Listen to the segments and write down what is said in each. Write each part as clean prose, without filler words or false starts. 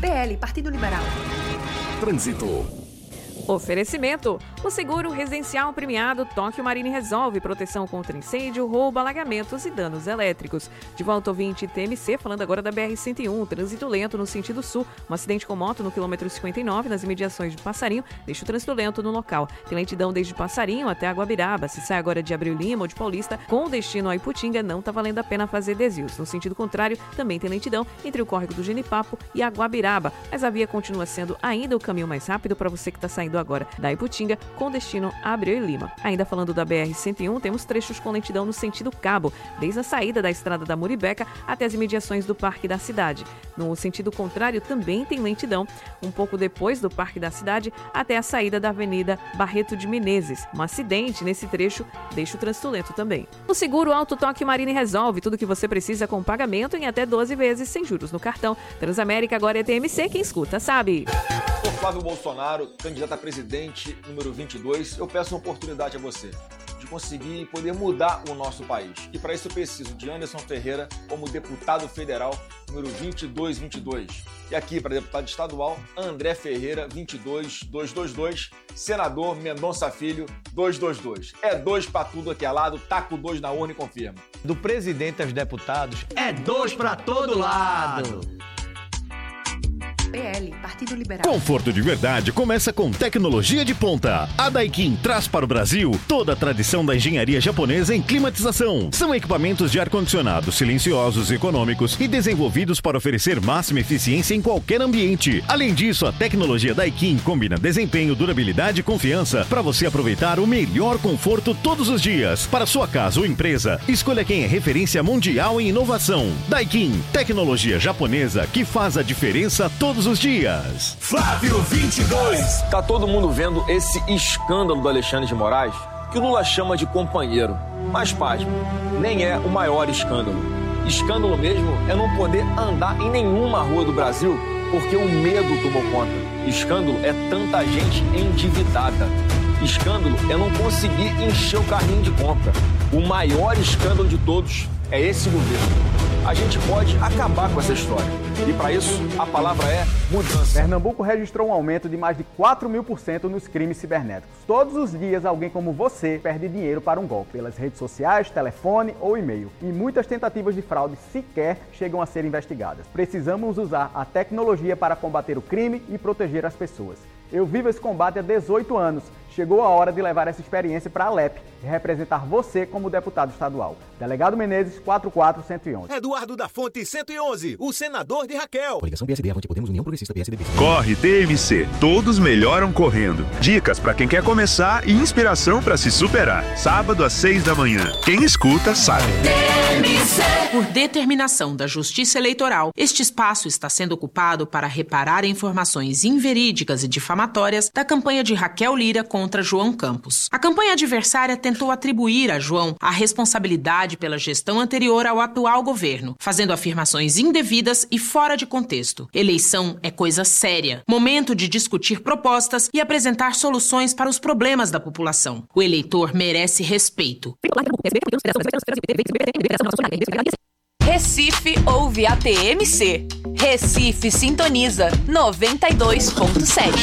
PL, Partido Liberal. Trânsito. Oferecimento. O seguro residencial premiado Tóquio Marine resolve proteção contra incêndio, roubo, alagamentos e danos elétricos. De volta ao 20 TMC, falando agora da BR-101, trânsito lento no sentido sul. Um acidente com moto no quilômetro 59, nas imediações de Passarinho, deixa o trânsito lento no local. Tem lentidão desde Passarinho até Aguabiraba. Se sai agora de Abreu Lima ou de Paulista, com destino a Iputinga, não está valendo a pena fazer desvios. No sentido contrário, também tem lentidão entre o córrego do Genipapo e Aguabiraba. Mas a via continua sendo ainda o caminho mais rápido para você que está saindo agora da Iputinga com destino a Abreu e Lima. Ainda falando da BR-101, temos trechos com lentidão no sentido cabo, desde a saída da estrada da Muribeca até as imediações do Parque da Cidade. No sentido contrário, também tem lentidão um pouco depois do Parque da Cidade até a saída da Avenida Barreto de Menezes. Um acidente nesse trecho deixa o trânsito lento também. O seguro Auto Tóquio Marine resolve tudo o que você precisa com pagamento em até 12 vezes sem juros no cartão. Transamérica agora é TMC, quem escuta sabe. Sou Flávio Bolsonaro, candidato a presidente número 22. Eu peço uma oportunidade a você de conseguir poder mudar o nosso país. E para isso eu preciso de Anderson Ferreira como deputado federal número 2222. E aqui para deputado estadual, André Ferreira 22222, senador Mendonça Filho 222. É 2 para tudo aqui é lado, taco 2 na urna e confirma. Do presidente aos deputados, é 2 para todo lado. PL, Partido Liberal. Conforto de verdade começa com tecnologia de ponta. A Daikin traz para o Brasil toda a tradição da engenharia japonesa em climatização. São equipamentos de ar-condicionado silenciosos e econômicos e desenvolvidos para oferecer máxima eficiência em qualquer ambiente. Além disso, a tecnologia Daikin combina desempenho, durabilidade e confiança para você aproveitar o melhor conforto todos os dias. Para sua casa ou empresa, escolha quem é referência mundial em inovação. Daikin, tecnologia japonesa que faz a diferença todos os dias. Flávio 22. Tá todo mundo vendo esse escândalo do Alexandre de Moraes, que o Lula chama de companheiro. Mas, pasme, nem é o maior escândalo. Escândalo mesmo é não poder andar em nenhuma rua do Brasil porque o medo tomou conta. Escândalo é tanta gente endividada. Escândalo é não conseguir encher o carrinho de compra. O maior escândalo de todos é esse governo. A gente pode acabar com essa história. E para isso, a palavra é mudança. Pernambuco registrou um aumento de mais de 4.000% nos crimes cibernéticos. Todos os dias, alguém como você perde dinheiro para um golpe, pelas redes sociais, telefone ou e-mail. E muitas tentativas de fraude sequer chegam a ser investigadas. Precisamos usar a tecnologia para combater o crime e proteger as pessoas. Eu vivo esse combate há 18 anos. Chegou a hora de levar essa experiência para a Alep e representar você como deputado estadual. Delegado Menezes, 44111. Eduardo da Fonte, 111, o senador de Raquel. Coligação PSD, Avante Podemos, União Progressista, PSDB. Corre TMC, todos melhoram correndo. Dicas para quem quer começar e inspiração para se superar. Sábado às 6 da manhã. Quem escuta sabe. Por determinação da Justiça Eleitoral, este espaço está sendo ocupado para reparar informações inverídicas e difamatórias da campanha de Raquel Lira contra João Campos. A campanha adversária tentou atribuir a João a responsabilidade pela gestão anterior ao atual governo, fazendo afirmações indevidas e fora de contexto. Eleição é coisa séria, momento de discutir propostas e apresentar soluções para os problemas da população. O eleitor merece respeito. Recife ouve a TMC. Recife sintoniza 92.7.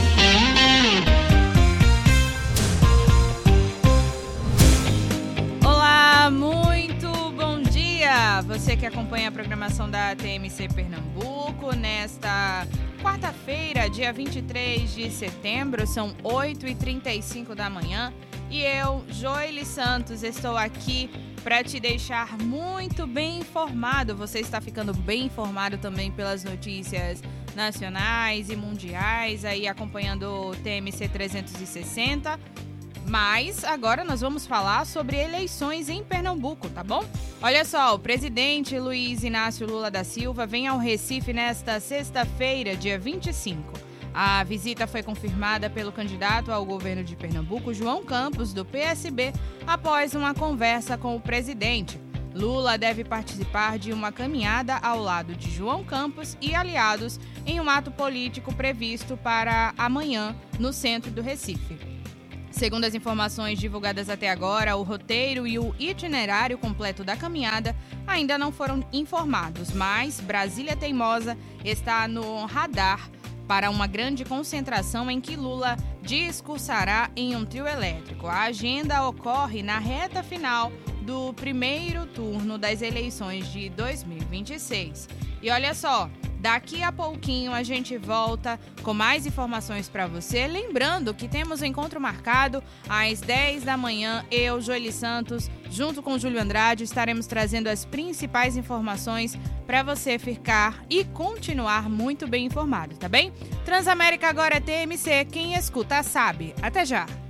Olá, muito bom dia! Você que acompanha a programação da TMC Pernambuco nesta quarta-feira, dia 23 de setembro, são 8h35 da manhã e eu, Joely Santos, estou aqui para te deixar muito bem informado. Você está ficando bem informado também pelas notícias nacionais e mundiais, aí acompanhando o TMC 360. Mas agora nós vamos falar sobre eleições em Pernambuco, tá bom? Olha só, o presidente Luiz Inácio Lula da Silva vem ao Recife nesta sexta-feira, dia 25. A visita foi confirmada pelo candidato ao governo de Pernambuco, João Campos, do PSB, após uma conversa com o presidente. Lula deve participar de uma caminhada ao lado de João Campos e aliados em um ato político previsto para amanhã no centro do Recife. Segundo as informações divulgadas até agora, o roteiro e o itinerário completo da caminhada ainda não foram informados, mas Brasília Teimosa está no radar para uma grande concentração em que Lula discursará em um trio elétrico. A agenda ocorre na reta final do primeiro turno das eleições de 2026. E olha só, daqui a pouquinho a gente volta com mais informações para você. Lembrando que temos um encontro marcado às 10 da manhã. Eu, Joeli Santos, junto com Júlio Andrade, estaremos trazendo as principais informações para você ficar e continuar muito bem informado, tá bem? Transamérica agora é TMC. Quem escuta sabe. Até já!